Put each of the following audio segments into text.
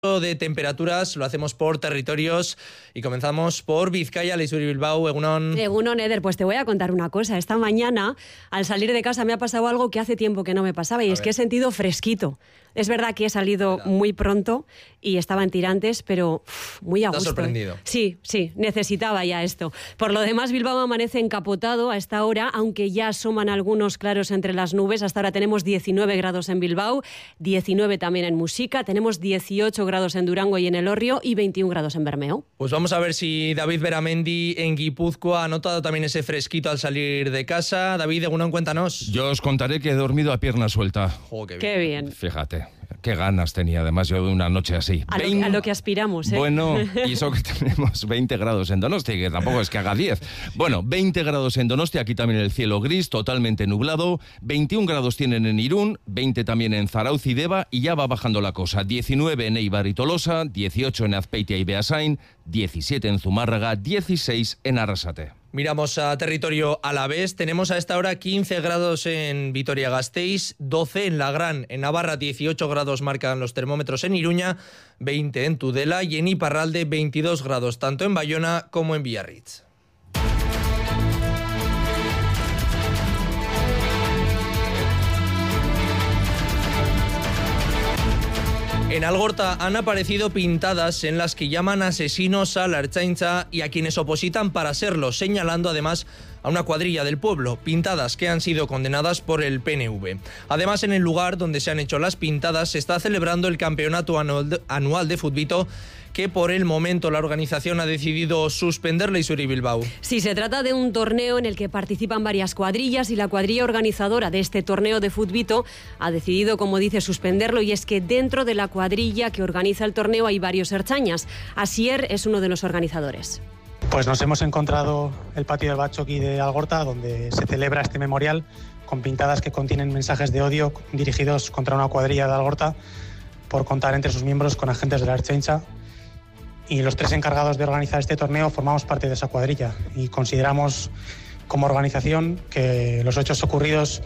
de temperaturas, lo hacemos por territorios y comenzamos por Vizcaya, Leixuri Bilbao, Egunon. Egunon, Eder, pues te voy a contar una cosa. Esta mañana, al salir de casa, me ha pasado algo que hace tiempo que no me pasaba y es que he sentido fresquito. Es verdad que he salido muy pronto y estaba en tirantes, pero muy a gusto. ¿Te has sorprendido? Sí, necesitaba ya esto. Por lo demás, Bilbao amanece encapotado a esta hora, aunque ya asoman algunos claros entre las nubes. Hasta ahora tenemos 19 grados en Bilbao, 19 también en Muxica, tenemos 18 grados en Durango y en Elorrio y 21 grados en Bermeo. Pues vamos a ver si David Beramendi en Guipúzcoa ha notado también ese fresquito al salir de casa. David, Egunon, cuéntanos. Yo os contaré que he dormido a pierna suelta. Oh, qué bien. Fíjate. Qué ganas tenía, además, yo de una noche así. A lo que aspiramos, ¿eh? Bueno, y eso que tenemos 20 grados en Donosti, que tampoco es que haga 10. Bueno, 20 grados en Donosti, aquí también el cielo gris, totalmente nublado. 21 grados tienen en Irún, 20 también en Zarautz y Deva, y ya va bajando la cosa. 19 en Eibar y Tolosa, 18 en Azpeitia y Beasain, 17 en Zumárraga, 16 en Arrasate. Miramos a territorio alavés. Tenemos a esta hora 15 grados en Vitoria-Gasteiz, 12 en Lagrán. En Navarra 18 grados marcan los termómetros en Iruña, 20 en Tudela y en Iparralde 22 grados, tanto en Bayona como en Biarritz. En Algorta han aparecido pintadas en las que llaman asesinos a la Ertzaintza y a quienes opositan para serlo, señalando además a una cuadrilla del pueblo, pintadas que han sido condenadas por el PNV. Además, en el lugar donde se han hecho las pintadas se está celebrando el campeonato anual de futbito, que por el momento la organización ha decidido suspender. Leixuri Bilbao. Sí, se trata de un torneo en el que participan varias cuadrillas y la cuadrilla organizadora de este torneo de futbito ha decidido, como dice, suspenderlo, y es que dentro de la cuadrilla que organiza el torneo hay varios ertzainas. Asier es uno de los organizadores. Pues nos hemos encontrado el patio del Batzoki de Algorta, donde se celebra este memorial con pintadas que contienen mensajes de odio dirigidos contra una cuadrilla de Algorta por contar entre sus miembros con agentes de la Ertzaintza. Y los tres encargados de organizar este torneo formamos parte de esa cuadrilla y consideramos como organización que los hechos ocurridos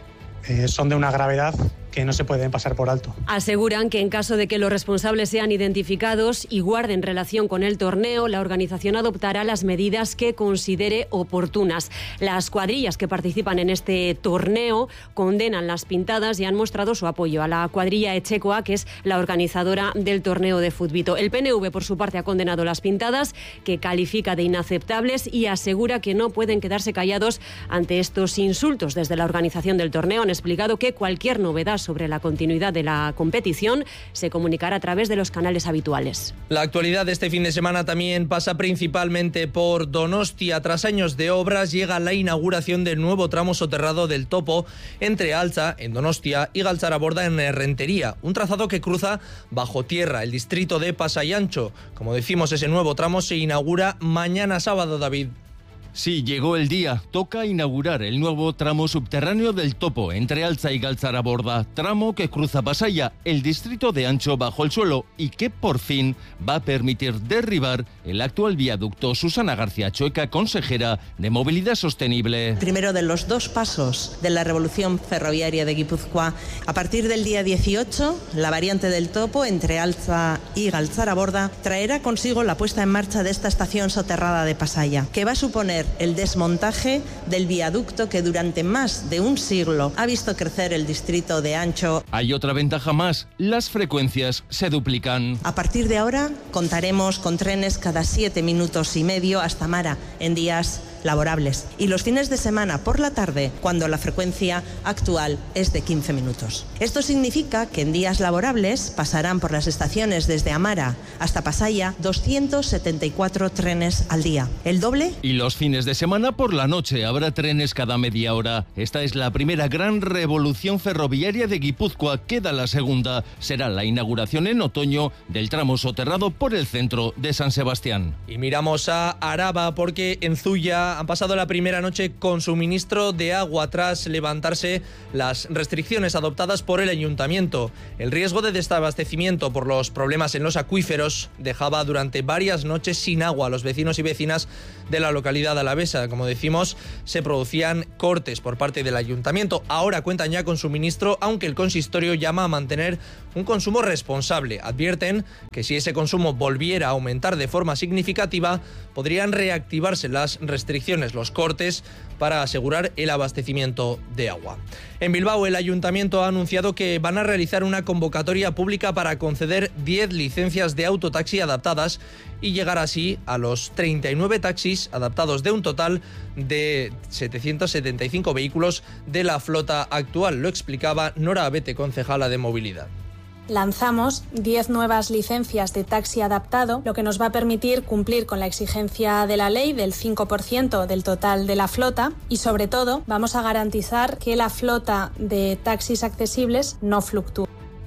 son de una gravedad que no se pueden pasar por alto. Aseguran que en caso de que los responsables sean identificados y guarden relación con el torneo, la organización adoptará las medidas que considere oportunas. Las cuadrillas que participan en este torneo condenan las pintadas y han mostrado su apoyo a la cuadrilla Echecoa, que es la organizadora del torneo de futbito. El PNV, por su parte, ha condenado las pintadas, que califica de inaceptables, y asegura que no pueden quedarse callados ante estos insultos. Desde la organización del torneo han explicado que cualquier novedad sobre la continuidad de la competición se comunicará a través de los canales habituales. La actualidad de este fin de semana también pasa principalmente por Donostia. Tras años de obras llega la inauguración del nuevo tramo soterrado del Topo entre Altza, en Donostia, y Galtzaraborda, en Errentería, un trazado que cruza bajo tierra el distrito de Pasaiantxo. Como decimos, ese nuevo tramo se inaugura mañana sábado, David. Sí, llegó el día. Toca inaugurar el nuevo tramo subterráneo del Topo entre Altza y Galtzaraborda, tramo que cruza Pasaia, el distrito de Antxo, bajo el suelo, y que por fin va a permitir derribar el actual viaducto. Susana García Chueca, consejera de Movilidad Sostenible. Primero de los dos pasos de la revolución ferroviaria de Guipúzcoa. A partir del día 18, la variante del Topo entre Altza y Galtzaraborda traerá consigo la puesta en marcha de esta estación soterrada de Pasaia, que va a suponer el desmontaje del viaducto que durante más de un siglo ha visto crecer el distrito de Antxo. Hay otra ventaja más, las frecuencias se duplican. A partir de ahora contaremos con trenes cada 7 minutos y medio hasta Mara en días laborables, y los fines de semana por la tarde, cuando la frecuencia actual es de 15 minutos. Esto significa que en días laborables pasarán por las estaciones desde Amara hasta Pasaia 274 trenes al día, el doble. Y los fines de semana por la noche habrá trenes cada media hora. Esta es la primera gran revolución ferroviaria de Guipúzcoa. Queda la segunda. Será la inauguración en otoño del tramo soterrado por el centro de San Sebastián. Y miramos a Araba, porque en Zuya han pasado la primera noche con suministro de agua tras levantarse las restricciones adoptadas por el ayuntamiento. El riesgo de desabastecimiento por los problemas en los acuíferos dejaba durante varias noches sin agua a los vecinos y vecinas de la localidad alavesa. Como decimos, se producían cortes por parte del ayuntamiento. Ahora cuentan ya con suministro, aunque el consistorio llama a mantener un consumo responsable. Advierten que si ese consumo volviera a aumentar de forma significativa, podrían reactivarse las restricciones, los cortes, para asegurar el abastecimiento de agua. En Bilbao, el ayuntamiento ha anunciado que van a realizar una convocatoria pública para conceder 10 licencias de autotaxi adaptadas y llegar así a los 39 taxis adaptados de un total de 775 vehículos de la flota actual. Lo explicaba Nora Abete, concejala de Movilidad. Lanzamos 10 nuevas licencias de taxi adaptado, lo que nos va a permitir cumplir con la exigencia de la ley del 5% del total de la flota y, sobre todo, vamos a garantizar que la flota de taxis accesibles no fluctúe.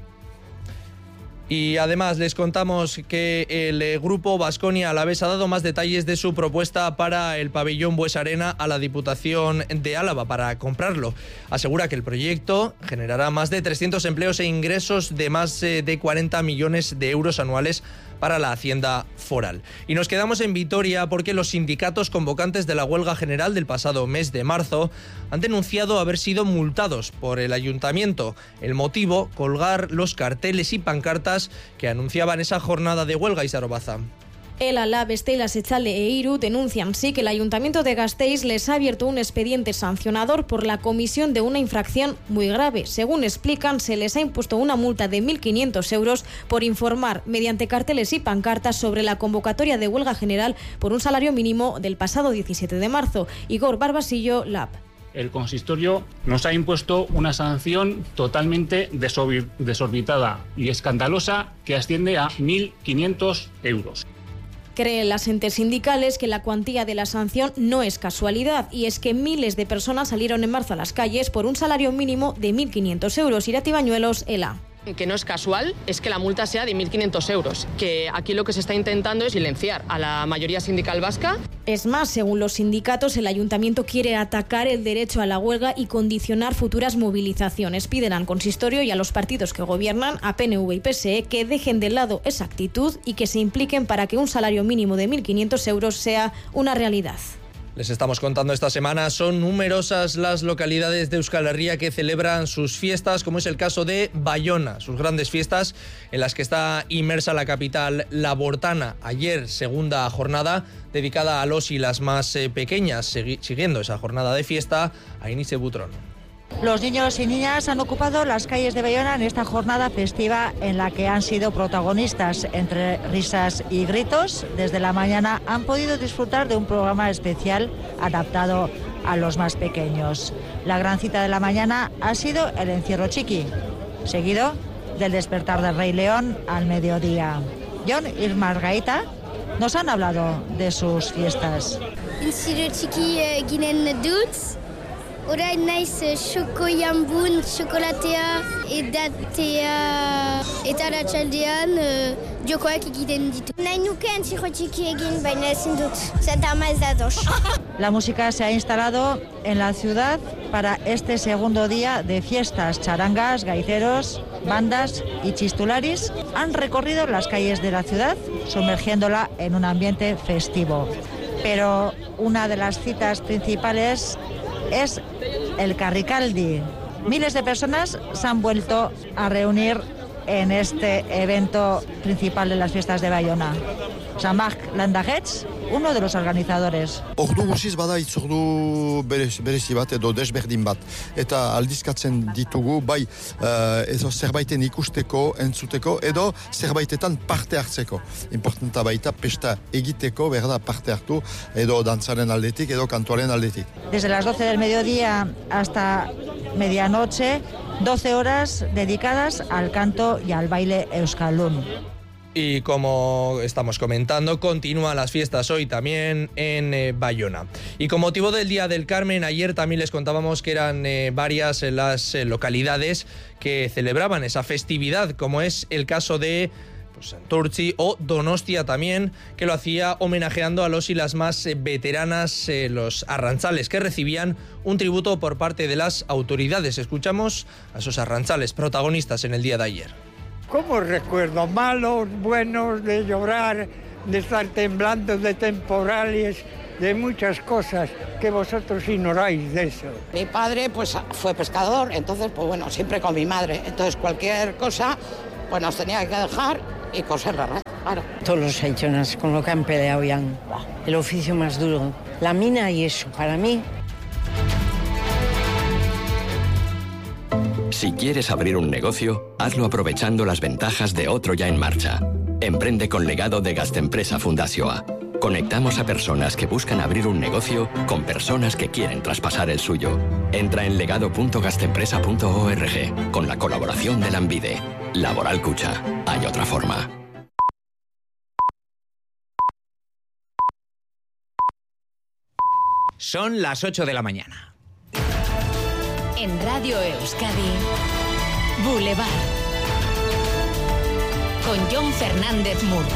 Y además les contamos que el grupo Baskonia Alavés ha dado más detalles de su propuesta para el pabellón Bues Arena a la Diputación de Álava para comprarlo. Asegura que el proyecto generará más de 300 empleos e ingresos de más de 40 millones de euros anuales para la Hacienda Foral. Y nos quedamos en Vitoria porque los sindicatos convocantes de la huelga general del pasado mes de marzo han denunciado haber sido multados por el ayuntamiento. El motivo, colgar los carteles y pancartas que anunciaban esa jornada de huelga. Isaro Baza. El Alavés, Estela Sechalde e Iru denuncian sí que el Ayuntamiento de Gasteiz les ha abierto un expediente sancionador por la comisión de una infracción muy grave. Según explican, se les ha impuesto una multa de 1.500 euros por informar mediante carteles y pancartas sobre la convocatoria de huelga general por un salario mínimo del pasado 17 de marzo. Igor Barbasillo, LAB. El consistorio nos ha impuesto una sanción totalmente desorbitada y escandalosa que asciende a 1.500 euros. Creen las entes sindicales que la cuantía de la sanción no es casualidad y es que miles de personas salieron en marzo a las calles por un salario mínimo de 1.500 euros. Irati Bañuelos, ELA. Que no es casual es que la multa sea de 1.500 euros, que aquí lo que se está intentando es silenciar a la mayoría sindical vasca. Es más, según los sindicatos, el ayuntamiento quiere atacar el derecho a la huelga y condicionar futuras movilizaciones. Piden al consistorio y a los partidos que gobiernan, a PNV y PSE, que dejen de lado esa actitud y que se impliquen para que un salario mínimo de 1.500 euros sea una realidad. Les estamos contando esta semana, son numerosas las localidades de Euskal Herria que celebran sus fiestas, como es el caso de Bayona, sus grandes fiestas en las que está inmersa la capital labortana. Ayer, segunda jornada dedicada a los y las más pequeñas, siguiendo esa jornada de fiesta, Ainice Butrón. Los niños y niñas han ocupado las calles de Bayona en esta jornada festiva en la que han sido protagonistas entre risas y gritos. Desde la mañana han podido disfrutar de un programa especial adaptado a los más pequeños. La gran cita de la mañana ha sido el encierro chiqui, seguido del despertar del Rey León al mediodía. John y Margarita nos han hablado de sus fiestas. Encierro chiqui ginen dut. Orain naiz xokoiambun, xokolatea, edatea, eta ratxaldean jokoak egiten ditu. Nahi nuke entziro txiki egin, baina ezin dut, zentama ez da dos. La música se ha instalado en la ciudad para este segundo día de fiestas. Charangas, gaiteros, bandas y chistularis han recorrido las calles de la ciudad, sumergiéndola en un ambiente festivo. Pero una de las citas principales es el Carricaldi. Miles de personas se han vuelto a reunir en este evento principal de las fiestas de Bayona. Jean-Marc Landagets, uno de los organizadores. Ordu guziz bada itzordu berezi bat edo desberdin bat. Eta aldizkatzen ditugu bai edo zerbaiten ikusteko, entzuteko edo zerbaitetan parte hartzeko. Importanta baita pesta egiteko, berda parte hartu edo dantzaren aldetik edo kantuaren aldetik. Desde las 12 del mediodía hasta medianoche, 12 horas dedicadas al canto y al baile euskaldun. Y como estamos comentando, continúan las fiestas hoy también en Bayona. Y con motivo del Día del Carmen, ayer también les contábamos que eran varias las localidades que celebraban esa festividad, como es el caso de pues Santurtzi, o Donostia también, que lo hacía homenajeando a los y las más veteranas, los arrantzales, que recibían un tributo por parte de las autoridades. Escuchamos a esos arrantzales protagonistas en el día de ayer. ¿Cómo recuerdo? Malos, buenos, de llorar, de estar temblando, de temporales, de muchas cosas que vosotros ignoráis de eso. Mi padre pues fue pescador, entonces pues bueno, siempre con mi madre. Entonces cualquier cosa pues nos tenía que dejar y coserla, ¿no? Claro. Todos los hechonas con lo que han peleado ya. El oficio más duro. La mina y eso, para mí. Si quieres abrir un negocio, hazlo aprovechando las ventajas de otro ya en marcha. Emprende con Legado de Gastempresa Fundazioa. Conectamos a personas que buscan abrir un negocio con personas que quieren traspasar el suyo. Entra en legado.gastempresa.org con la colaboración de Lanbide. Laboral Cucha. Hay otra forma. Son las 8 de la mañana. En Radio Euskadi, Boulevard. Con Jon Fernández Mur.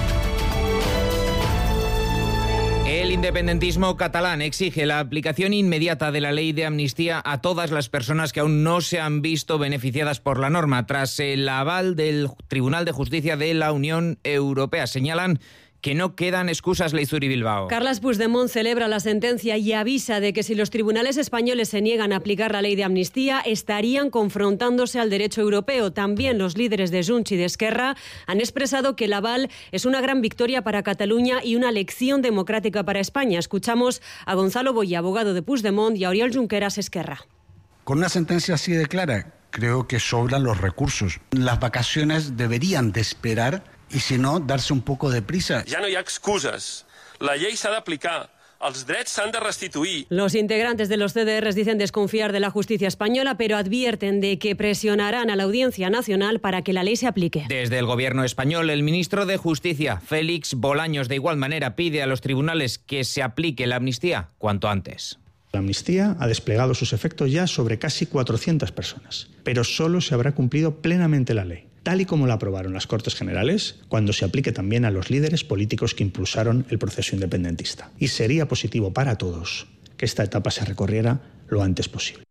El independentismo catalán exige la aplicación inmediata de la ley de amnistía a todas las personas que aún no se han visto beneficiadas por la norma, tras el aval del Tribunal de Justicia de la Unión Europea. Señalan que no quedan excusas, Leizuri Bilbao. Carles Puigdemont celebra la sentencia y avisa de que si los tribunales españoles se niegan a aplicar la ley de amnistía, estarían confrontándose al derecho europeo. También los líderes de Junts y de Esquerra han expresado que el aval es una gran victoria para Cataluña y una lección democrática para España. Escuchamos a Gonzalo Boya, abogado de Puigdemont, y a Oriol Junqueras, Esquerra. Con una sentencia así de clara, creo que sobran los recursos. Las vacaciones deberían de esperar i, si no, darse un poco de prisa. Ja no hi ha excuses. La llei s'ha d'aplicar. Els drets s'han de restituir. Los integrantes de los CDRs dicen desconfiar de la justicia española, pero advierten de que presionarán a la Audiencia Nacional para que la ley se aplique. Desde el gobierno español, el ministro de Justicia, Félix Bolaños, de igual manera pide a los tribunales que se aplique la amnistía cuanto antes. La amnistía ha desplegado sus efectos ya sobre casi 400 personas, pero solo se habrá cumplido plenamente la ley, tal y como la aprobaron las Cortes Generales, cuando se aplique también a los líderes políticos que impulsaron el proceso independentista. Y sería positivo para todos que esta etapa se recorriera lo antes posible.